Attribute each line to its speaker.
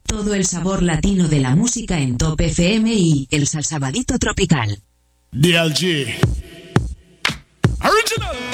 Speaker 1: Todo el sabor latino de la música en Top FM y el Salsabadito Tropical.
Speaker 2: DLG. Original.